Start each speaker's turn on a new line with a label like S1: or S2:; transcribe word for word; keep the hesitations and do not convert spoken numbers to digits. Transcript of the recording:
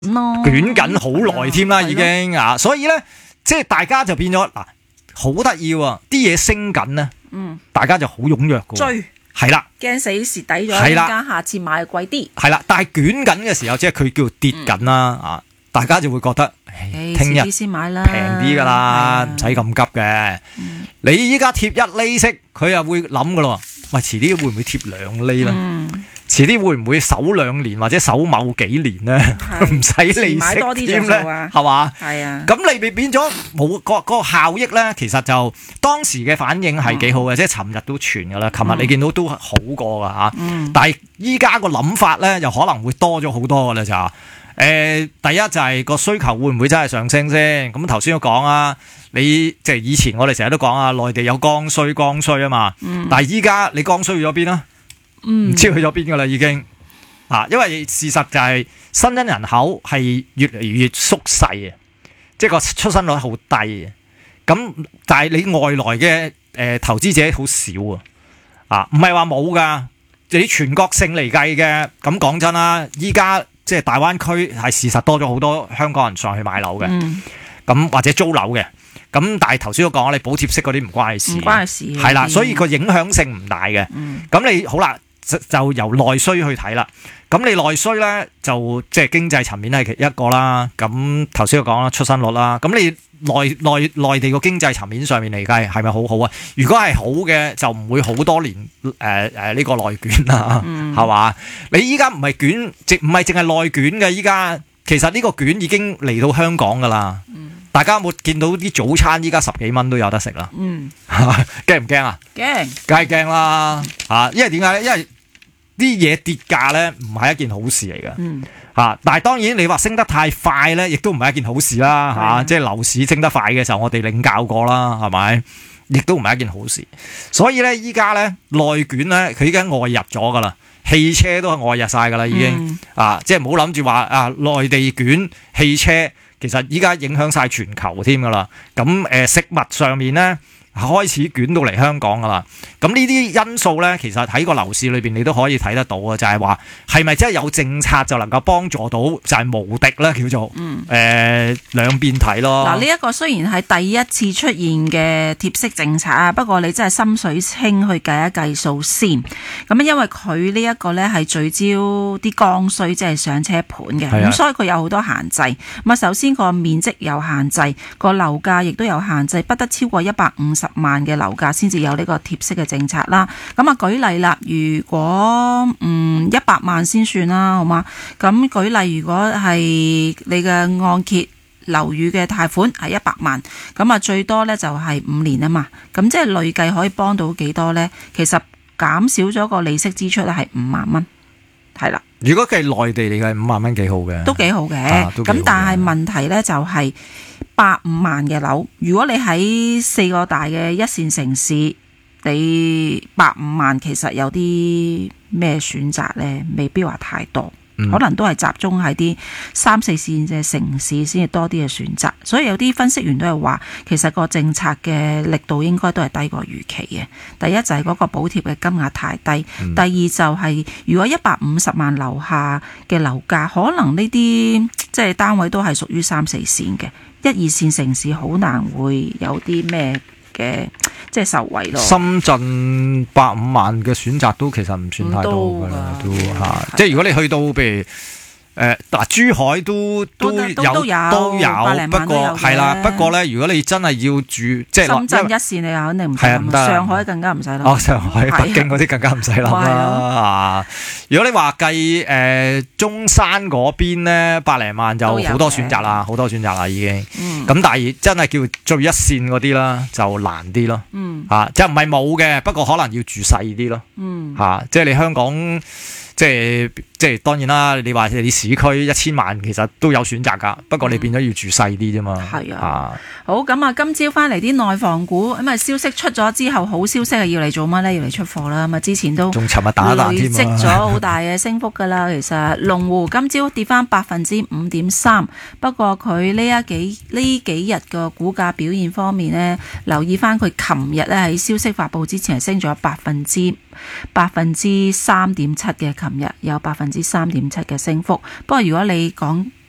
S1: 捲緊好耐添啦，已經啊，所以咧，即係大家就變咗嗱，好得意喎，啲嘢升緊咧，嗯，大家就好踴躍嘅，
S2: 追
S1: 係啦，
S2: 驚死蝕底咗，
S1: 係啦，
S2: 間下次買貴啲，
S1: 係啦，但係捲緊嘅時候，即係佢叫跌緊啦，啊、嗯，大家就會覺得，聽日
S2: 先買啦，
S1: 平啲噶啦，唔使咁急嘅。嗯、你依家貼一厘息，佢又會諗噶咯，喂，遲啲會唔會貼兩厘咧？嗯遲啲會唔會守兩年或者守某幾年咧？唔使利息添咧，係嘛？係啊。咁你咪變咗冇個個效益咧？其實就當時嘅反應係幾好嘅，嗯、即係尋日都傳㗎啦。琴日你見到都好過㗎嚇。嗯、但係依家個諗法咧，又可能會多咗好多㗎啦就。誒、呃，第一就係個需求會唔會真係上升先？咁頭先都講啊，你即係以前我哋成日都講啊，內地有剛需剛需啊嘛。嗯、但係依家你剛需去咗邊啊？唔知去咗邊噶啦，已經啊！因為事實就係新增人口係越嚟越縮細嘅，即係個出生率好低嘅。咁但係你外來嘅誒、呃、投資者好少啊！啊，唔係話冇噶，你全國性嚟計嘅。咁講真啦，依家即係大灣區係事實多咗好多香港人上去買樓嘅，咁、嗯、或者租樓嘅。咁但係頭先都講，你補貼式嗰啲唔關你事，唔關事，係啦，所以個影響性唔大嘅。咁、嗯、你好啦。就由內需去睇啦，咁你內需咧就即係經濟層面係一個啦，咁頭先我講啦，出生率啦，咁你內內內地個經濟層面上面嚟計係咪好好啊？如果係好嘅，就唔會好多年誒誒呢個內卷啦，係嘛、嗯？你依家唔係卷，即唔係淨係內卷嘅，依家其實呢個卷已經嚟到香港噶啦。嗯、大家有冇見到啲早餐依家十幾蚊都有得食啦？嗯，驚唔驚啊？驚，梗係驚啦嚇！因為點解咧？因為啲嘢跌價咧，唔係一件好事嚟嘅。嗯，嚇！但係當然你話升得太快咧，亦都唔係一件好事啦。嚇、啊！即係樓市升得快嘅時候，我哋領教過啦，係咪？亦都唔係一件好事。所以咧，依家咧內卷咧，佢已經外溢咗噶啦，汽車都係外溢晒噶啦，已經、嗯、啊！即係唔好諗住話啊，內地卷汽車，其實依家影響晒全球添噶啦。咁誒、呃，食物上面咧，開始捲到嚟香港噶啦，咁呢啲因素咧，其實喺個樓市裏邊你都可以睇得到嘅，就係話係咪真係有政策就能夠幫助到，就係、是、無敵咧叫做，嗯，誒兩邊睇咯。嗱，呢一個雖然係第一次出現嘅貼息政策啊，不過你真係心水清去計一計數先。咁因為佢呢一個咧係聚焦啲剛需，即係上車盤嘅，咁、啊、所以佢有好多限制。咁啊，首先個面積有限制，個樓價亦都有限制，不得超過一百五十十萬嘅樓價先至有呢個貼息嘅政策啦。咁啊，舉例啦，如果嗯一百萬先算啦，好嗎？咁舉例，如果係你嘅按揭樓宇嘅貸款係一百萬，咁啊最多呢就係五年啊嘛。咁即係累計可以幫到幾多呢？其實減少咗個利息支出咧係五萬蚊，係啦。如果佢係內地嚟嘅五萬蚊幾好嘅，都幾好嘅。咁、啊、但係問題呢就係、是。百五萬嘅樓，如果你喺四個大嘅一線城市，你百五萬其實有啲咩選擇呢？未必話太多，嗯、可能都係集中喺啲三四線嘅城市先至多啲嘅選擇。所以有啲分析員都係話，其實個政策嘅力度應該都係低過預期嘅。第一就係嗰個補貼嘅金額太低，嗯、第二就係如果一百五十萬樓下嘅樓價，可能呢啲即係單位都係屬於三四線嘅。一二線城市好難會有啲咩嘅即係受惠咯。深圳百五萬嘅選擇都其實唔算太多㗎啦，都嚇。即係如果你去到譬如誒嗱，珠海都都有都有，都有不過係啦。不過咧，如果你真係要住即係深圳一線，你肯定唔使。上海更加唔使啦。哦，上海、北京嗰啲更加唔使諗啦啊！如果你話計誒中山嗰邊咧，百零萬就好多選擇啦，好多選擇啦已經。咁但係真係叫最一線嗰啲啦，就難啲咯。嗯。嚇，即係唔係冇嘅，不過可能要住細啲咯。嗯。嚇，即係你香港。即係即係當然啦，你話你市區一千萬其實都有選擇㗎，不過你變咗要住細啲啫嘛。係、嗯、啊，啊好咁啊，今朝翻嚟啲內房股咁啊，消息出咗之後，好消息係要嚟做乜咧？要嚟出貨啦。咁啊，之前都仲尋日打一打添啊，累積咗好大嘅升幅㗎啦。其實龍湖今朝跌翻百分之五點三，不過佢呢一幾呢幾日嘅股價表現方面呢，留意翻佢琴日咧喺消息發布之前係升咗百分之百分之三點七嘅。琴日有百分之三點七嘅升幅，不過如果你講